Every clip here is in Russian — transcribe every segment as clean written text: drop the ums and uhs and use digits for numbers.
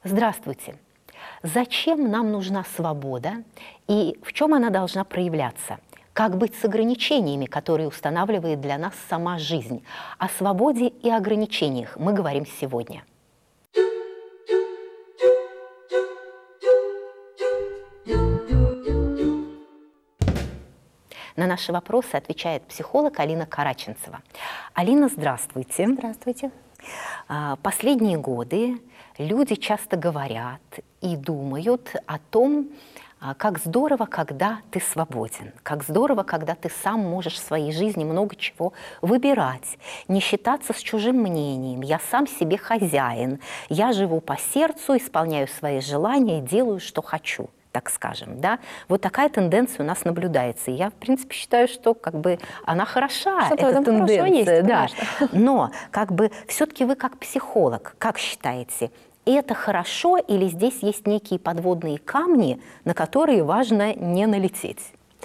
Здравствуйте. Зачем нам нужна свобода и в чем она должна проявляться? Как быть с ограничениями, которые устанавливает для нас сама жизнь? О свободе и ограничениях мы говорим сегодня. На наши вопросы отвечает психолог Алина Караченцева. Алина, здравствуйте. Здравствуйте. Последние годы люди часто говорят и думают о том, как здорово, когда ты свободен, как здорово, когда ты сам можешь в своей жизни много чего выбирать, не считаться с чужим мнением, я сам себе хозяин, я живу по сердцу, исполняю свои желания, делаю, что хочу, так скажем, да? Вот такая тенденция у нас наблюдается. И я, в принципе, считаю, что как бы она хороша, эта тенденция, есть, да. Но как бы все-таки вы как психолог, как считаете, это хорошо или здесь есть некие подводные камни, на которые важно не налететь?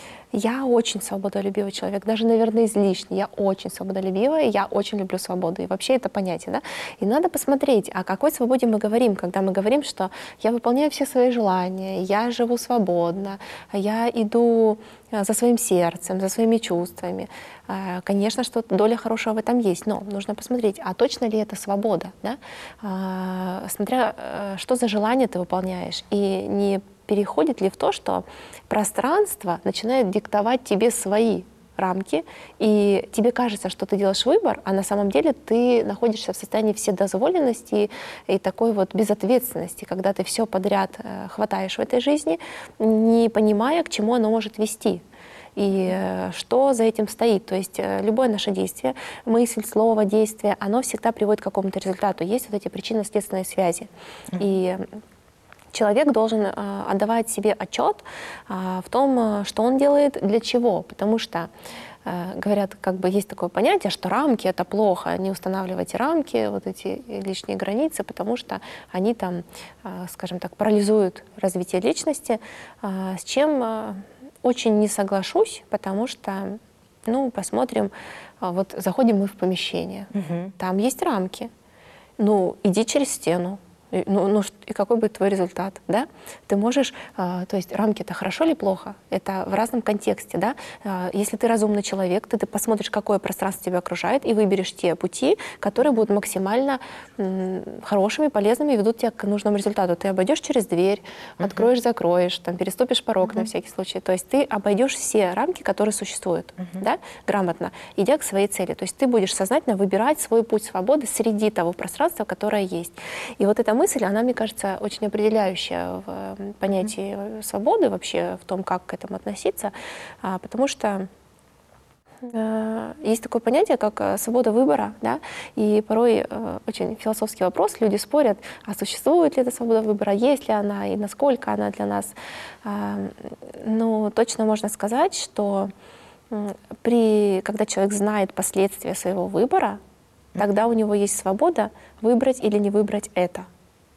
Я очень свободолюбивый человек, даже, наверное, излишне. Я очень свободолюбивая, я очень люблю свободу. И вообще это понятие, да? И надо посмотреть, о какой свободе мы говорим, когда мы говорим, что я выполняю все свои желания, я живу свободно, я иду за своим сердцем, за своими чувствами. Конечно, что доля хорошего в этом есть, но нужно посмотреть, а точно ли это свобода, да? Смотря, что за желание ты выполняешь, и не переходит ли в то, что пространство начинает диктовать тебе свои рамки, и тебе кажется, что ты делаешь выбор, а на самом деле ты находишься в состоянии вседозволенности и такой вот безответственности, когда ты все подряд хватаешь в этой жизни, не понимая, к чему оно может вести. И что за этим стоит. То есть любое наше действие, мысль, слово, действие, оно всегда приводит к какому-то результату. Есть вот эти причинно-следственные связи. И человек должен отдавать себе отчет в том, что он делает, для чего. Потому что, говорят, как бы есть такое понятие, что рамки — это плохо. Не устанавливайте рамки, вот эти лишние границы, потому что они там, скажем так, парализуют развитие личности, с чем очень не соглашусь, потому что, ну, посмотрим, вот заходим мы в помещение, там есть рамки, ну, иди через стену. И какой будет твой результат, да? Ты можешь, то есть рамки — это хорошо или плохо? Это в разном контексте, да? Если ты разумный человек, ты посмотришь, какое пространство тебя окружает, и выберешь те пути, которые будут максимально хорошими, полезными и ведут тебя к нужному результату. Ты обойдешь через дверь, откроешь, закроешь, там, переступишь порог на всякий случай. То есть ты обойдешь все рамки, которые существуют, да? Грамотно, идя к своей цели. То есть ты будешь сознательно выбирать свой путь свободы среди того пространства, которое есть. И вот эта мысль, она, мне кажется, очень определяющая в понятии свободы, вообще в том, как к этому относиться, потому что есть такое понятие, как свобода выбора, да, и порой очень философский вопрос, люди спорят, а существует ли эта свобода выбора, есть ли она и насколько она для нас. Но точно можно сказать, что когда человек знает последствия своего выбора, тогда у него есть свобода выбрать или не выбрать это.